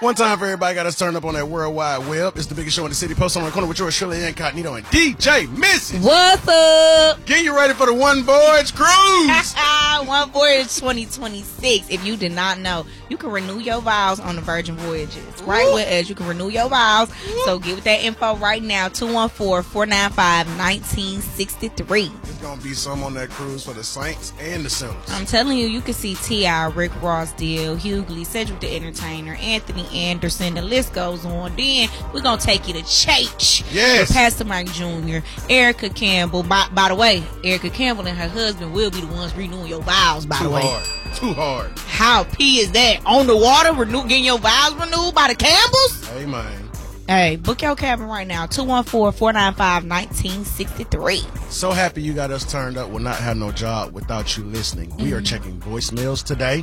One time for everybody got us turned up on that World Wide Web. It's the biggest show in the city. Post on the corner with yours, Shirley Incognito and DJ Missy. What's up? Get you ready for the One Voyage Cruise. One Voyage 2026. If you did not know, you can renew your vows on the Virgin Voyages. Right with us, you can renew your vows. So get with that info right now. 214-495-1963. There's going to be some on that cruise for the Saints and the Sinners. I'm telling you, you can see T.I., Rick Ross, Deal, Hughley, Cedric the Entertainer, Anthony Anderson. The list goes on. Then we're going to take you to church. Yes. With Pastor Mike Jr., Erica Campbell. By the way, Erica Campbell and her husband will be the ones renewing your vows, by the way. Too hard. How P is that? On the water, getting your vows renewed by the Campbells? Amen. Hey, book your cabin right now. 214-495-1963. So happy you got us turned up. We'll not have no job without you listening. We are checking voicemails today.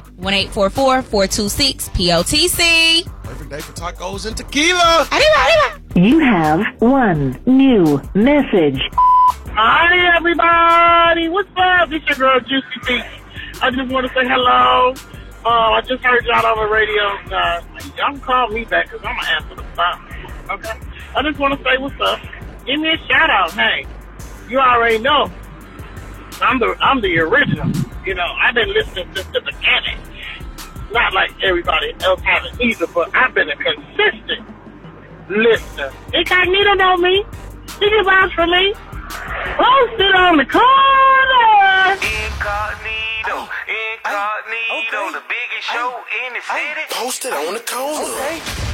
1-844-426-POTC. Perfect day for tacos and tequila. You have one new message. Hi, everybody. What's up? This your girl, Juicy Peach. I just want to say hello. I just heard y'all on the radio. Y'all can call me back because I'm going to answer the phone. Okay? I just want to say what's up. Give me a shout out. Hey, you already know. I'm the original. You know, I've been listening since the beginning. Not like everybody else hasn't either, but I've been a consistent listener. Incognito know me. He can vouch for me. Posted on the corner. Incognito, the biggest show in the city. Posted on the corner. Okay.